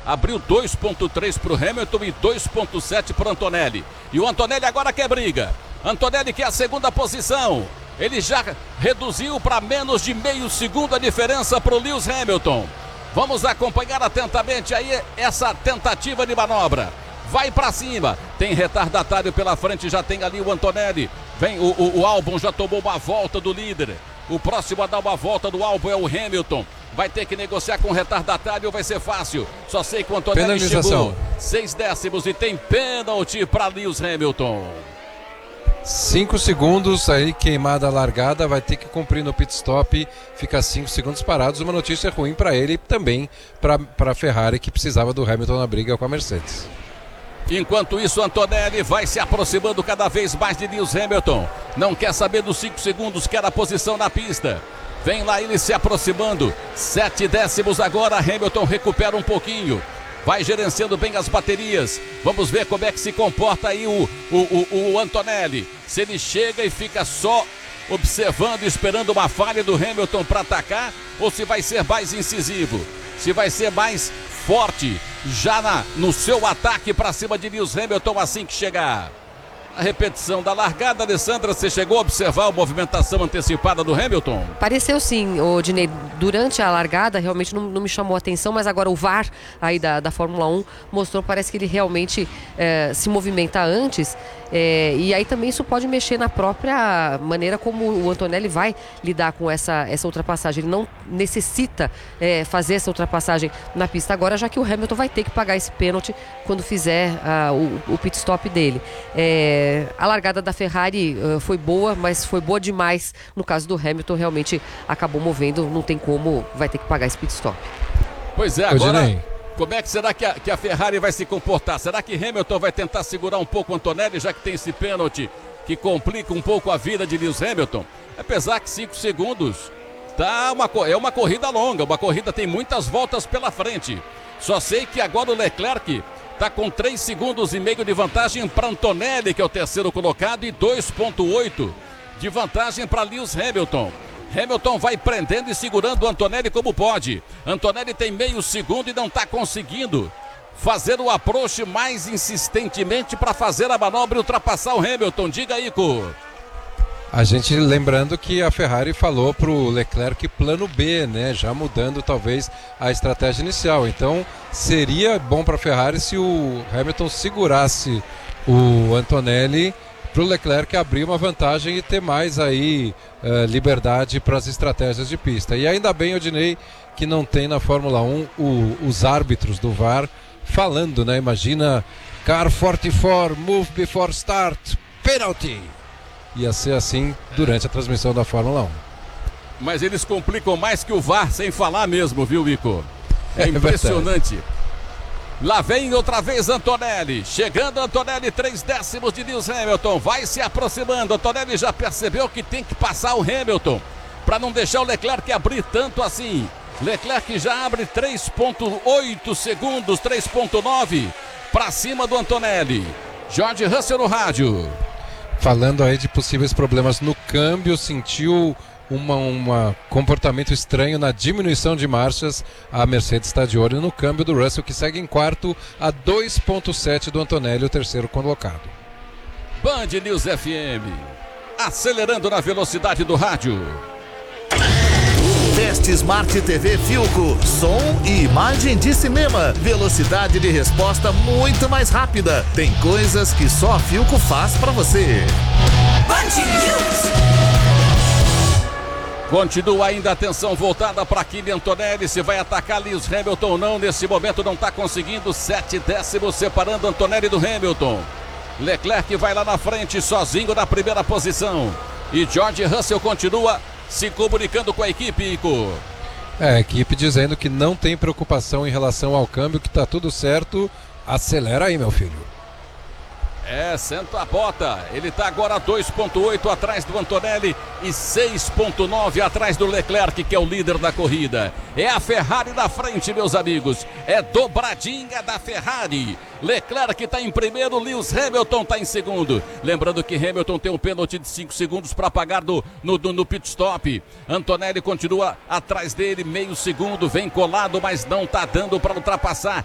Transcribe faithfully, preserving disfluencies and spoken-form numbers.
abriu dois ponto três para o Hamilton e dois ponto sete para o Antonelli. E o Antonelli agora quer briga. Antonelli quer a segunda posição. Ele já reduziu para menos de meio segundo a diferença para o Lewis Hamilton. Vamos acompanhar atentamente aí essa tentativa de manobra. Vai para cima, tem retardatário pela frente, já tem ali o Antonelli. Vem o, o, o Albon, já tomou uma volta do líder. O próximo a dar uma volta do Albon é o Hamilton. Vai ter que negociar com o retardatário, vai ser fácil. Só sei que o Antonelli chegou seis décimos e tem pênalti para Lewis Hamilton. Cinco segundos aí, queimada a largada, vai ter que cumprir no pit stop, fica cinco segundos parados. Uma notícia ruim para ele e também para a Ferrari, que precisava do Hamilton na briga com a Mercedes. Enquanto isso, Antonelli vai se aproximando cada vez mais de Lewis Hamilton. Não quer saber dos cinco segundos, quer a posição na pista. Vem lá ele se aproximando. Sete décimos agora, Hamilton recupera um pouquinho. Vai gerenciando bem as baterias. Vamos ver como é que se comporta aí o, o, o, o Antonelli. Se ele chega e fica só observando, esperando uma falha do Hamilton para atacar, ou se vai ser mais incisivo, se vai ser mais forte já na, no seu ataque para cima de Lewis Hamilton assim que chegar. A repetição da largada, Alessandra, você chegou a observar a movimentação antecipada do Hamilton? Pareceu sim, ô Dinei, durante a largada realmente não, não me chamou a atenção, mas agora o V A R aí da, da Fórmula um mostrou, parece que ele realmente é, se movimenta antes, é, e aí também isso pode mexer na própria maneira como o Antonelli vai lidar com essa, essa ultrapassagem. Ele não necessita é, fazer essa ultrapassagem na pista agora, já que o Hamilton vai ter que pagar esse pênalti quando fizer uh, o, o pit stop dele. É, A largada da Ferrari uh, foi boa, mas foi boa demais. No caso do Hamilton, realmente acabou movendo, não tem como, vai ter que pagar esse pit stop. Pois é, agora, como é que será que a, que a Ferrari vai se comportar? Será que Hamilton vai tentar segurar um pouco o Antonelli, já que tem esse pênalti que complica um pouco a vida de Lewis Hamilton? Apesar que cinco segundos tá uma, é uma corrida longa, uma corrida tem muitas voltas pela frente. Só sei que agora o Leclerc está com três segundos e meio de vantagem para Antonelli, que é o terceiro colocado, e dois ponto oito de vantagem para Lewis Hamilton. Hamilton vai prendendo e segurando o Antonelli como pode. Antonelli tem meio segundo e não está conseguindo fazer o approach mais insistentemente para fazer a manobra e ultrapassar o Hamilton. Diga aí, Ico. A gente lembrando que a Ferrari falou para o Leclerc plano B, né? Já mudando talvez a estratégia inicial. Então seria bom para a Ferrari se o Hamilton segurasse o Antonelli para o Leclerc abrir uma vantagem e ter mais aí uh, liberdade para as estratégias de pista. E ainda bem, Odinei, que não tem na Fórmula um o, os árbitros do V A R falando, né? Imagina, car quarenta e quatro, move before start, penalty. Ia ser assim durante a transmissão da Fórmula um. Mas eles complicam mais que o V A R, sem falar mesmo, viu, Ico? É impressionante. É Lá vem outra vez Antonelli. Chegando Antonelli, três décimos de Lewis Hamilton. Vai se aproximando. Antonelli já percebeu que tem que passar o Hamilton para não deixar o Leclerc abrir tanto assim. Leclerc já abre três ponto oito segundos, três ponto nove para cima do Antonelli. George Russell no rádio. Falando aí de possíveis problemas no câmbio, sentiu um uma comportamento estranho na diminuição de marchas. A Mercedes está de olho no câmbio do Russell, que segue em quarto a dois ponto sete do Antonelli, o terceiro colocado. Band News F M, acelerando na velocidade do rádio. Teste Smart T V Philco, som e imagem de cinema, velocidade de resposta muito mais rápida. Tem coisas que só a Philco faz pra você. Band News. Continua ainda a atenção voltada para Kylian Antonelli, se vai atacar Lewis Hamilton ou não. Nesse momento não está conseguindo, sete décimos separando Antonelli do Hamilton. Leclerc vai lá na frente sozinho na primeira posição. E George Russell continua se comunicando com a equipe, Ico. É, a equipe dizendo que não tem preocupação em relação ao câmbio, que está tudo certo. Acelera aí, meu filho. É, senta a bota. Ele está agora dois ponto oito atrás do Antonelli e seis ponto nove atrás do Leclerc, que é o líder da corrida. É a Ferrari na frente, meus amigos. É dobradinha da Ferrari. Leclerc está em primeiro, Lewis Hamilton está em segundo. Lembrando que Hamilton tem um pênalti de cinco segundos para pagar do, no, do, no pit stop. Antonelli continua atrás dele, meio segundo, vem colado, mas não está dando para ultrapassar.